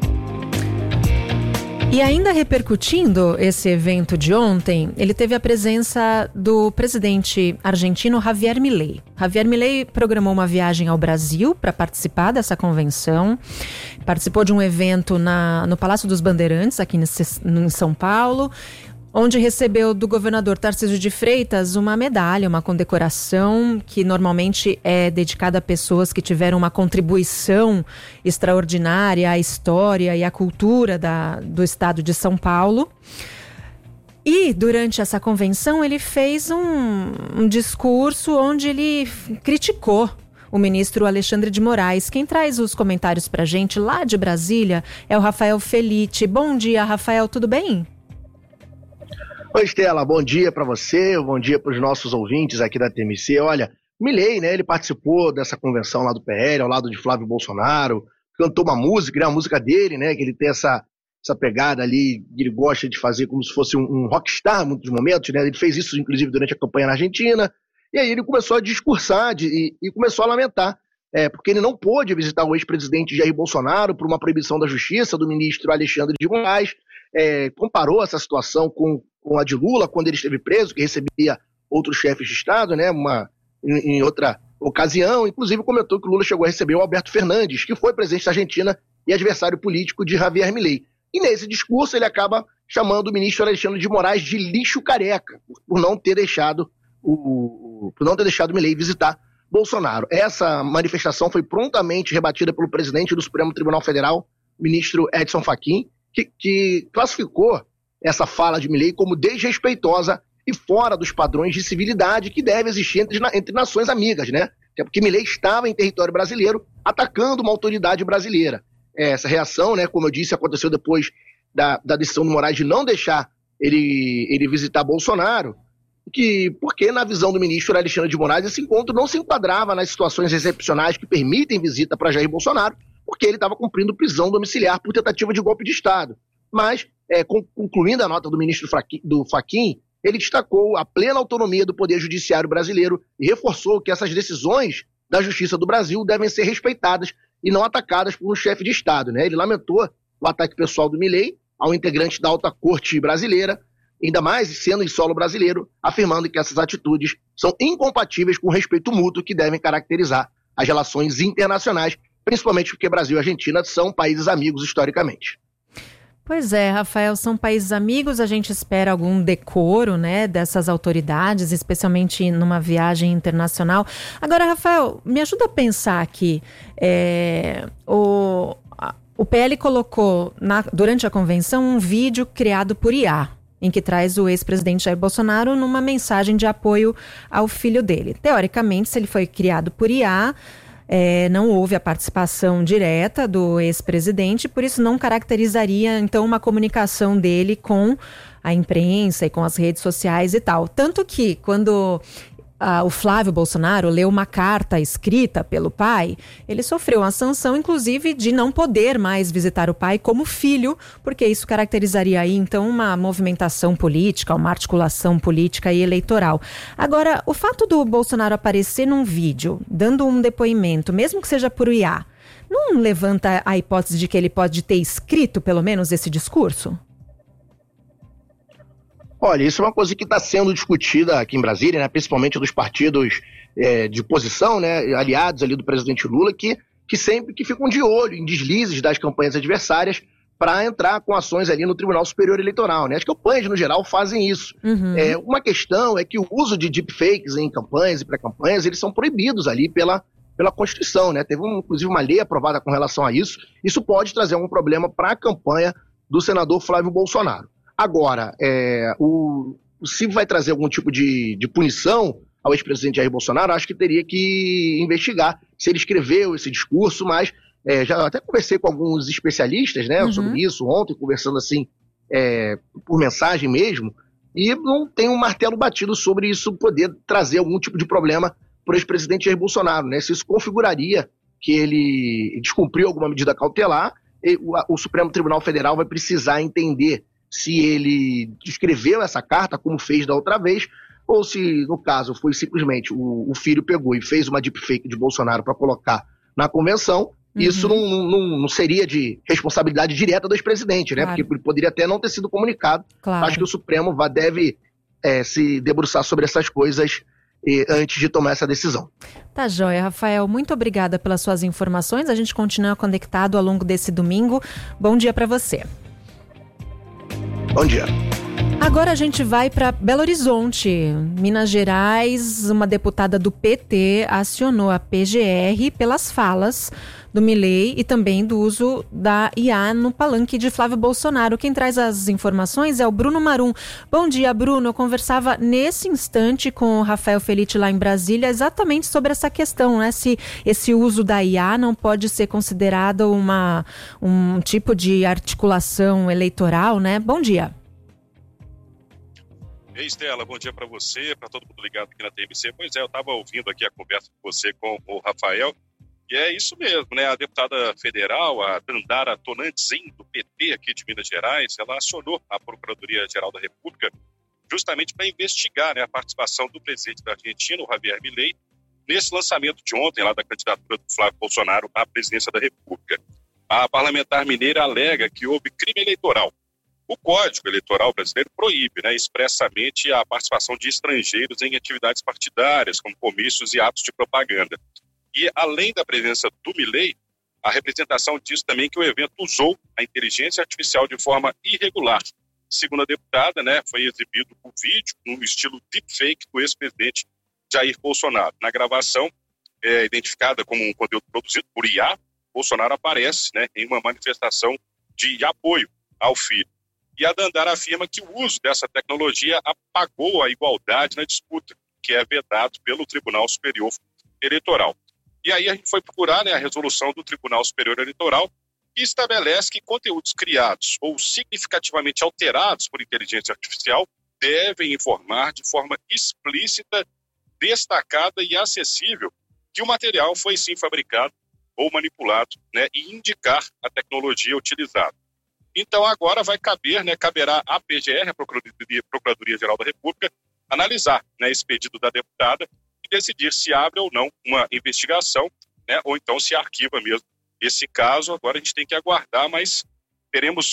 E ainda repercutindo esse evento de ontem, ele teve a presença do presidente argentino Javier Milei. Javier Milei programou uma viagem ao Brasil para participar dessa convenção. Participou de um evento no Palácio dos Bandeirantes, aqui em São Paulo, onde recebeu do governador Tarcísio de Freitas uma medalha, uma condecoração que normalmente é dedicada a pessoas que tiveram uma contribuição extraordinária à história e à cultura do estado de São Paulo. E durante essa convenção ele fez um discurso onde ele criticou o ministro Alexandre de Moraes. Quem traz os comentários pra gente lá de Brasília é o Rafael Felitti. Bom dia, Rafael, tudo bem? Oi, Estela, bom dia para você, bom dia para os nossos ouvintes aqui da TMC. Olha, Milei, né, ele participou dessa convenção lá do PL, ao lado de Flávio Bolsonaro, cantou uma música, né, a música dele, né, que ele tem essa pegada ali, ele gosta de fazer como se fosse um rockstar em muitos momentos, né, ele fez isso inclusive durante a campanha na Argentina, e aí ele começou a discursar e começou a lamentar, porque ele não pôde visitar o ex-presidente Jair Bolsonaro por uma proibição da justiça do ministro Alexandre de Moraes, comparou essa situação com a de Lula, quando ele esteve preso, que recebia outros chefes de Estado, né, em outra ocasião. Inclusive comentou que o Lula chegou a receber o Alberto Fernandes, que foi presidente da Argentina e adversário político de Javier Milei. E nesse discurso ele acaba chamando o ministro Alexandre de Moraes de lixo careca, por não ter deixado Milei visitar Bolsonaro. Essa manifestação foi prontamente rebatida pelo presidente do Supremo Tribunal Federal, ministro Edson Fachin, que classificou essa fala de Milei como desrespeitosa e fora dos padrões de civilidade que deve existir entre nações amigas, né? Até porque Milei estava em território brasileiro atacando uma autoridade brasileira. Essa reação, né, como eu disse, aconteceu depois da decisão do Moraes de não deixar ele visitar Bolsonaro, porque na visão do ministro Alexandre de Moraes esse encontro não se enquadrava nas situações excepcionais que permitem visita para Jair Bolsonaro, porque ele estava cumprindo prisão domiciliar por tentativa de golpe de Estado. Mas, concluindo a nota do ministro Fachin, ele destacou a plena autonomia do Poder Judiciário brasileiro e reforçou que essas decisões da Justiça do Brasil devem ser respeitadas e não atacadas por um chefe de Estado, né? Ele lamentou o ataque pessoal do Milei ao integrante da alta corte brasileira, ainda mais sendo em solo brasileiro, afirmando que essas atitudes são incompatíveis com o respeito mútuo que devem caracterizar as relações internacionais, principalmente porque Brasil e Argentina são países amigos historicamente. Pois é, Rafael, são países amigos, a gente espera algum decoro, né, dessas autoridades, especialmente numa viagem internacional. Agora, Rafael, me ajuda a pensar aqui, o PL colocou durante a convenção um vídeo criado por IA, em que traz o ex-presidente Jair Bolsonaro numa mensagem de apoio ao filho dele. Teoricamente, se ele foi criado por IA, não houve a participação direta do ex-presidente, por isso não caracterizaria, então, uma comunicação dele com a imprensa e com as redes sociais e tal. Tanto que, quando o Flávio Bolsonaro leu uma carta escrita pelo pai, ele sofreu uma sanção, inclusive, de não poder mais visitar o pai como filho, porque isso caracterizaria aí, então, uma movimentação política, uma articulação política e eleitoral. Agora, o fato do Bolsonaro aparecer num vídeo, dando um depoimento, mesmo que seja por IA, não levanta a hipótese de que ele pode ter escrito, pelo menos, esse discurso? Olha, isso é uma coisa que está sendo discutida aqui em Brasília, né, principalmente dos partidos de oposição, né, aliados ali do presidente Lula, que sempre que ficam de olho em deslizes das campanhas adversárias para entrar com ações ali no Tribunal Superior Eleitoral, né? As campanhas, no geral, fazem isso. Uhum. Uma questão é que o uso de deepfakes em campanhas e pré-campanhas, eles são proibidos ali pela Constituição, né? Teve, inclusive, uma lei aprovada com relação a isso. Isso pode trazer algum problema para a campanha do senador Flávio Bolsonaro. Agora, se vai trazer algum tipo de punição ao ex-presidente Jair Bolsonaro, acho que teria que investigar se ele escreveu esse discurso, mas já até conversei com alguns especialistas, né, sobre isso ontem, conversando assim, por mensagem mesmo, e não tem um martelo batido sobre isso poder trazer algum tipo de problema para o ex-presidente Jair Bolsonaro, né? Se isso configuraria que ele descumpriu alguma medida cautelar, o Supremo Tribunal Federal vai precisar entender se ele escreveu essa carta, como fez da outra vez, ou se, no caso, foi simplesmente o filho pegou e fez uma deepfake de Bolsonaro para colocar na convenção. Isso não seria de responsabilidade direta do ex-presidente, né? Claro. Porque ele poderia até não ter sido comunicado. Claro. Acho que o Supremo deve se debruçar sobre essas coisas antes de tomar essa decisão. Tá joia, Rafael. Muito obrigada pelas suas informações. A gente continua conectado ao longo desse domingo. Bom dia para você. Bom dia. Agora a gente vai para Belo Horizonte, Minas Gerais. Uma deputada do PT acionou a PGR pelas falas do Milei e também do uso da IA no palanque de Flávio Bolsonaro. Quem traz as informações é o Bruno Marum. Bom dia, Bruno. Eu conversava nesse instante com o Rafael Felitti lá em Brasília exatamente sobre essa questão, né? Se esse uso da IA não pode ser considerado um tipo de articulação eleitoral, né? Bom dia. Ei, Estela, bom dia para você, para todo mundo ligado aqui na TMC. Pois é, eu estava ouvindo aqui a conversa com você com o Rafael, e é isso mesmo, né? A deputada federal, a Dandara Tonantzin, do PT aqui de Minas Gerais, ela acionou a Procuradoria-Geral da República justamente para investigar, né, a participação do presidente da Argentina, o Javier Milei, nesse lançamento de ontem lá da candidatura do Flávio Bolsonaro à presidência da República. A parlamentar mineira alega que houve crime eleitoral. O Código Eleitoral brasileiro proíbe, né, expressamente a participação de estrangeiros em atividades partidárias, como comícios e atos de propaganda. E, além da presença do Milei, a representação diz também que o evento usou a inteligência artificial de forma irregular. Segundo a deputada, né, foi exibido o vídeo no estilo deepfake do ex-presidente Jair Bolsonaro. Na gravação, identificada como um conteúdo produzido por IA, Bolsonaro aparece, né, em uma manifestação de apoio ao filho. E a Dandara afirma que o uso dessa tecnologia apagou a igualdade na disputa, que é vedado pelo Tribunal Superior Eleitoral. E aí a gente foi procurar, né, a resolução do Tribunal Superior Eleitoral, que estabelece que conteúdos criados ou significativamente alterados por inteligência artificial devem informar de forma explícita, destacada e acessível que o material foi sim fabricado ou manipulado, né, e indicar a tecnologia utilizada. Então agora vai caberá à PGR, a Procuradoria-Geral da República, analisar, né, esse pedido da deputada e decidir se abre ou não uma investigação, né, ou então se arquiva mesmo esse caso. Agora a gente tem que aguardar, mas teremos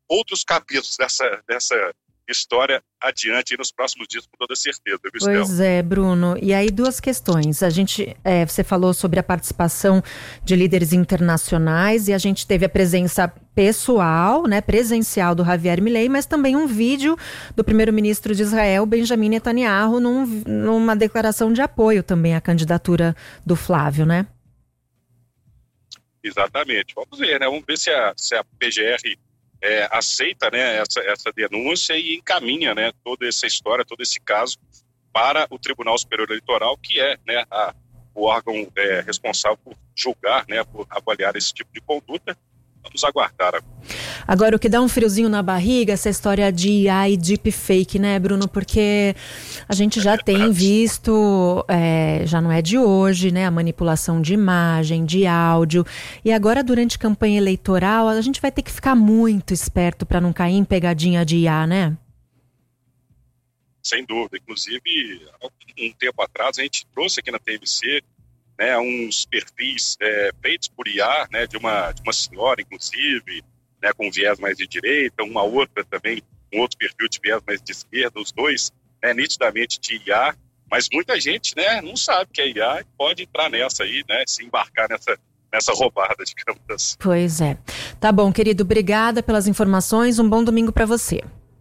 outros capítulos dessa história adiante nos próximos dias, com toda certeza. Pois é, Bruno. E aí, duas questões. Você falou sobre a participação de líderes internacionais e a gente teve a presença pessoal, né, presencial do Javier Milei, mas também um vídeo do primeiro-ministro de Israel, Benjamin Netanyahu, numa declaração de apoio também à candidatura do Flávio, né? Exatamente. Vamos ver, né? Vamos ver se a PGR aceita, né, essa denúncia e encaminha, né, toda essa história, todo esse caso para o Tribunal Superior Eleitoral, que é, né, o órgão responsável por julgar, né, por avaliar esse tipo de conduta. Vamos aguardar. Agora, o que dá um friozinho na barriga, essa história de IA e deepfake, né, Bruno? Porque a gente já tem visto, já não é de hoje, né, a manipulação de imagem, de áudio. E agora, durante campanha eleitoral, a gente vai ter que ficar muito esperto para não cair em pegadinha de IA, né? Sem dúvida. Inclusive, um tempo atrás, a gente trouxe aqui na TMC, né, uns perfis feitos por IA, né, de uma senhora, inclusive, né, com viés mais de direita, uma outra também, um outro perfil de viés mais de esquerda, os dois, né, nitidamente de IA, mas muita gente, né, não sabe que é IA e pode entrar nessa aí, né, se embarcar nessa roubada, digamos assim. Pois é. Tá bom, querido, obrigada pelas informações, um bom domingo para você.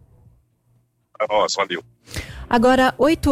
Para nós, valeu. Agora,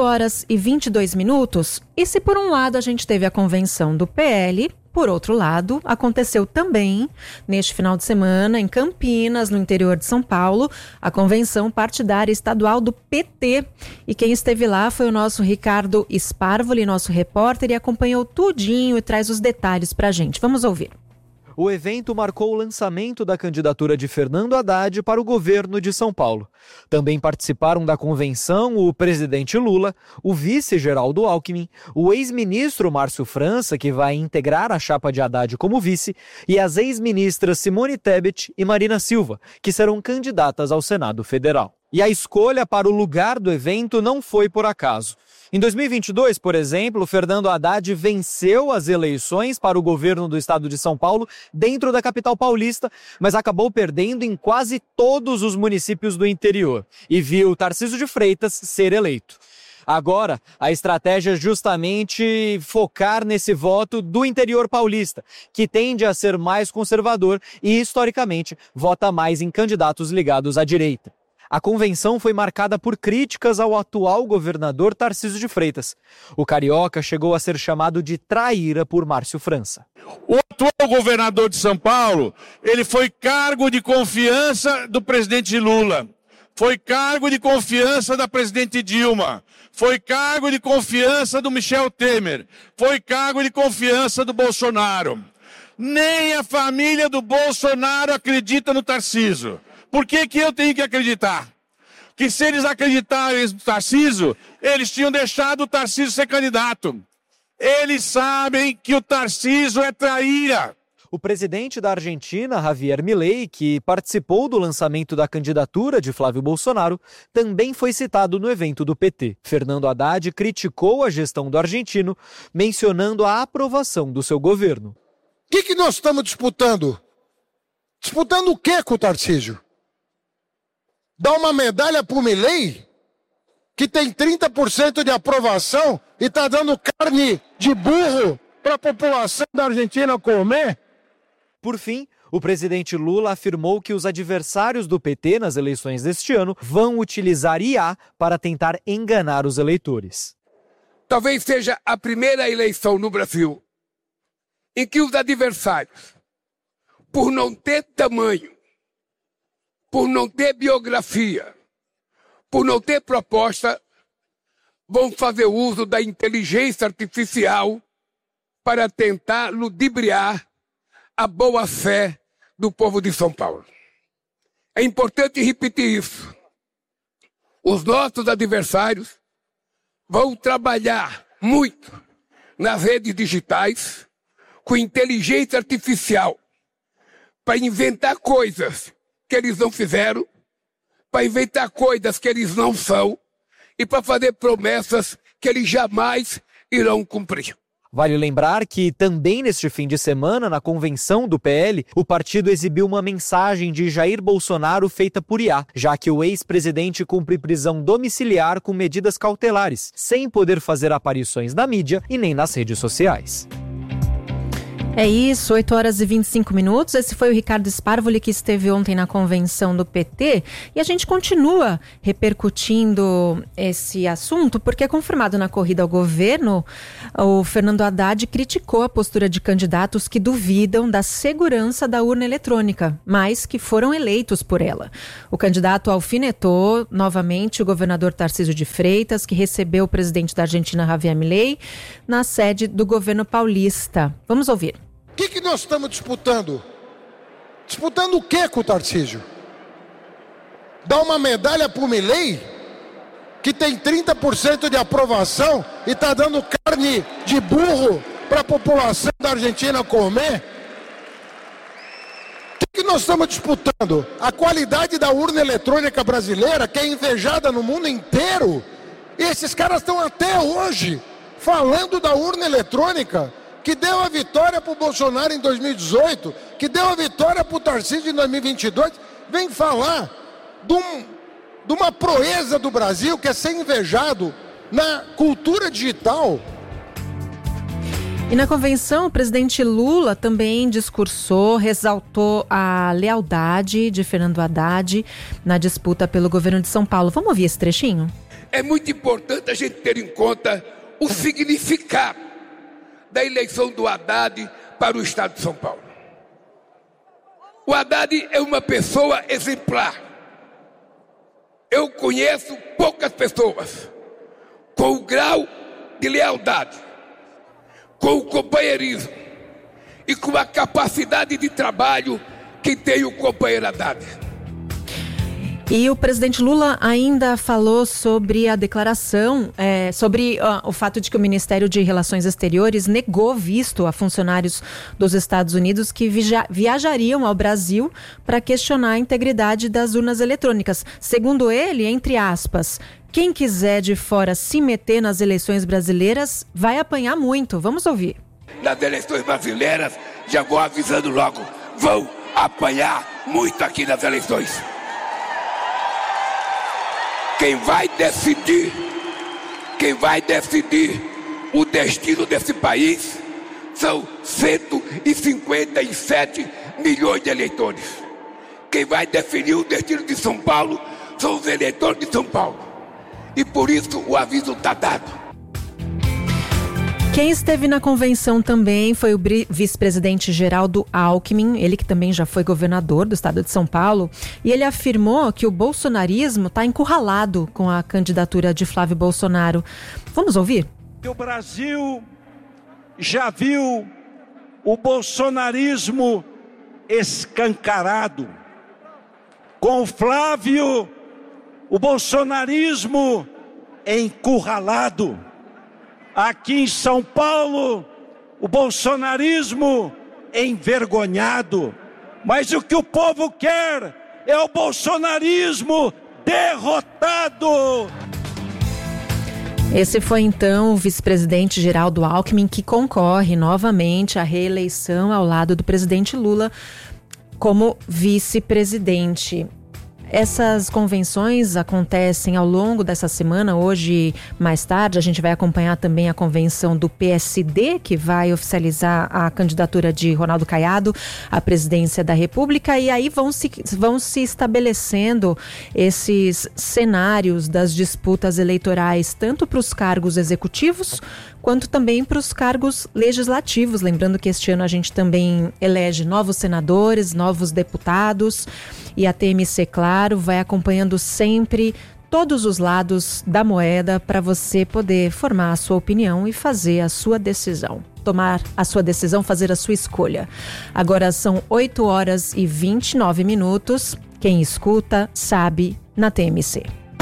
8h22, e se por um lado a gente teve a convenção do PL, por outro lado, aconteceu também, neste final de semana, em Campinas, no interior de São Paulo, a convenção partidária estadual do PT. E quem esteve lá foi o nosso Ricardo Sparvoli, nosso repórter, e acompanhou tudinho e traz os detalhes pra gente. Vamos ouvir. O evento marcou o lançamento da candidatura de Fernando Haddad para o governo de São Paulo. Também participaram da convenção o presidente Lula, o vice Geraldo Alckmin, o ex-ministro Márcio França, que vai integrar a chapa de Haddad como vice, e as ex-ministras Simone Tebet e Marina Silva, que serão candidatas ao Senado Federal. E a escolha para o lugar do evento não foi por acaso. Em 2022, por exemplo, Fernando Haddad venceu as eleições para o governo do estado de São Paulo dentro da capital paulista, mas acabou perdendo em quase todos os municípios do interior e viu Tarcísio de Freitas ser eleito. Agora, a estratégia é justamente focar nesse voto do interior paulista, que tende a ser mais conservador e, historicamente, vota mais em candidatos ligados à direita. A convenção foi marcada por críticas ao atual governador Tarcísio de Freitas. O carioca chegou a ser chamado de traíra por Márcio França. O atual governador de São Paulo, ele foi cargo de confiança do presidente Lula, foi cargo de confiança da presidente Dilma, foi cargo de confiança do Michel Temer, foi cargo de confiança do Bolsonaro. Nem a família do Bolsonaro acredita no Tarcísio. Por que eu tenho que acreditar? Que se eles acreditarem no Tarcísio, eles tinham deixado o Tarcísio ser candidato. Eles sabem que o Tarcísio é traíra. O presidente da Argentina, Javier Milei, que participou do lançamento da candidatura de Flávio Bolsonaro, também foi citado no evento do PT. Fernando Haddad criticou a gestão do argentino, mencionando a aprovação do seu governo. O que nós estamos disputando? Disputando o que com o Tarcísio? Dá uma medalha para o Milei, que tem 30% de aprovação e está dando carne de burro para a população da Argentina comer? Por fim, o presidente Lula afirmou que os adversários do PT nas eleições deste ano vão utilizar IA para tentar enganar os eleitores. Talvez seja a primeira eleição no Brasil em que os adversários, por não ter tamanho, por não ter biografia, por não ter proposta, vão fazer uso da inteligência artificial para tentar ludibriar a boa-fé do povo de São Paulo. É importante repetir isso. Os nossos adversários vão trabalhar muito nas redes digitais com inteligência artificial para inventar coisas que eles não fizeram, para inventar coisas que eles não são e para fazer promessas que eles jamais irão cumprir. Vale lembrar que também neste fim de semana, na convenção do PL, o partido exibiu uma mensagem de Jair Bolsonaro feita por IA, já que o ex-presidente cumpre prisão domiciliar com medidas cautelares, sem poder fazer aparições na mídia e nem nas redes sociais. É isso, 8h25. Esse foi o Ricardo Sparvoli, que esteve ontem na convenção do PT, e a gente continua repercutindo esse assunto, porque confirmado na corrida ao governo, o Fernando Haddad criticou a postura de candidatos que duvidam da segurança da urna eletrônica, mas que foram eleitos por ela. O candidato alfinetou novamente o governador Tarcísio de Freitas, que recebeu o presidente da Argentina, Javier Milei, na sede do governo paulista. Vamos ouvir. O que nós estamos disputando? Disputando o que com o Tarcísio? Dar uma medalha para o Milei, que tem 30% de aprovação e está dando carne de burro para a população da Argentina comer? O que nós estamos disputando? A qualidade da urna eletrônica brasileira, que é invejada no mundo inteiro. E esses caras estão até hoje falando da urna eletrônica, que deu a vitória para o Bolsonaro em 2018, que deu a vitória para o Tarcísio em 2022, vem falar de uma proeza do Brasil que é ser invejado na cultura digital. E na convenção, o presidente Lula também discursou, ressaltou a lealdade de Fernando Haddad na disputa pelo governo de São Paulo. Vamos ouvir esse trechinho? É muito importante a gente ter em conta o significado da eleição do Haddad para o estado de São Paulo. O Haddad é uma pessoa exemplar. Eu conheço poucas pessoas com o grau de lealdade, com o companheirismo e com a capacidade de trabalho que tem o companheiro Haddad. E o presidente Lula ainda falou sobre a declaração, sobre o fato de que o Ministério de Relações Exteriores negou visto a funcionários dos Estados Unidos que viajariam ao Brasil para questionar a integridade das urnas eletrônicas. Segundo ele, entre aspas, quem quiser de fora se meter nas eleições brasileiras vai apanhar muito. Vamos ouvir. Nas eleições brasileiras, já vou avisando logo, vão apanhar muito aqui nas eleições. Quem vai decidir o destino desse país são 157 milhões de eleitores. Quem vai definir o destino de São Paulo são os eleitores de São Paulo. E por isso o aviso está dado. Quem esteve na convenção também foi o vice-presidente Geraldo Alckmin, ele que também já foi governador do estado de São Paulo, e ele afirmou que o bolsonarismo está encurralado com a candidatura de Flávio Bolsonaro. Vamos ouvir? O Brasil já viu o bolsonarismo escancarado. Com o Flávio, o bolsonarismo encurralado. Aqui em São Paulo, o bolsonarismo envergonhado. Mas o que o povo quer é o bolsonarismo derrotado. Esse foi então o vice-presidente Geraldo Alckmin, que concorre novamente à reeleição ao lado do presidente Lula como vice-presidente. Essas convenções acontecem ao longo dessa semana. Hoje, mais tarde, a gente vai acompanhar também a convenção do PSD, que vai oficializar a candidatura de Ronaldo Caiado à presidência da República. E aí vão se estabelecendo esses cenários das disputas eleitorais, tanto para os cargos executivos, quanto também para os cargos legislativos. Lembrando que este ano a gente também elege novos senadores, novos deputados, e a TMC, claro, vai acompanhando sempre todos os lados da moeda para você poder formar a sua opinião e fazer a sua decisão. Tomar a sua decisão, fazer a sua escolha. Agora são 8h29. Quem escuta, sabe, na TMC.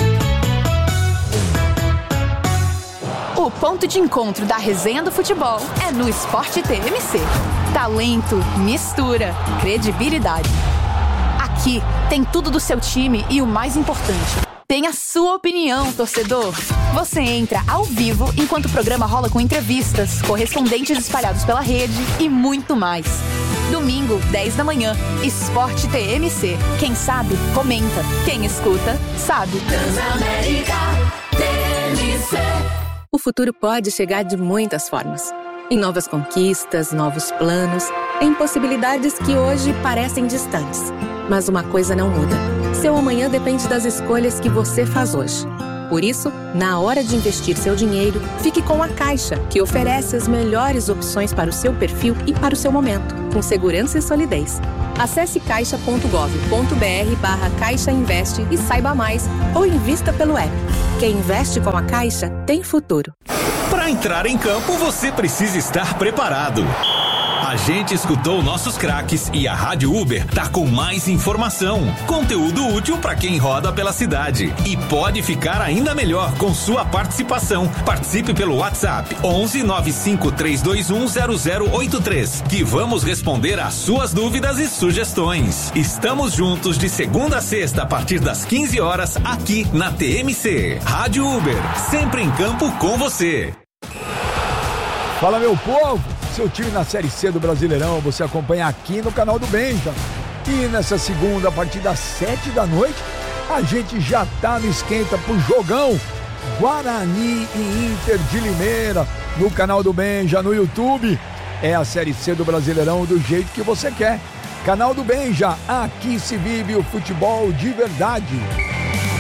O ponto de encontro da resenha do futebol é no Esporte TMC. Talento, mistura, credibilidade. Aqui tem tudo do seu time e o mais importante, tem a sua opinião, torcedor. Você entra ao vivo enquanto o programa rola com entrevistas, correspondentes espalhados pela rede e muito mais. Domingo, 10 da manhã, Esporte TMC. Quem sabe, comenta. Quem escuta, sabe. Transamérica TMC. O futuro pode chegar de muitas formas. Em novas conquistas, novos planos, em possibilidades que hoje parecem distantes. Mas uma coisa não muda. Seu amanhã depende das escolhas que você faz hoje. Por isso, na hora de investir seu dinheiro, fique com a Caixa, que oferece as melhores opções para o seu perfil e para o seu momento, com segurança e solidez. Acesse caixa.gov.br/Caixa Investe e saiba mais, ou invista pelo app. Quem investe com a Caixa tem futuro. Para entrar em campo, você precisa estar preparado. A gente escutou nossos craques e a Rádio Uber tá com mais informação, conteúdo útil para quem roda pela cidade e pode ficar ainda melhor com sua participação. Participe pelo WhatsApp 11 95321 0083 que vamos responder às suas dúvidas e sugestões. Estamos juntos de segunda a sexta a partir das 15 horas aqui na TMC. Rádio Uber, sempre em campo com você. Fala, meu povo! Seu time na Série C do Brasileirão você acompanha aqui no canal do Benja. E nessa segunda, a partir das 7 da noite, a gente já tá no esquenta pro jogão Guarani e Inter de Limeira no canal do Benja, no YouTube. É a Série C do Brasileirão do jeito que você quer. Canal do Benja, aqui se vive o futebol de verdade.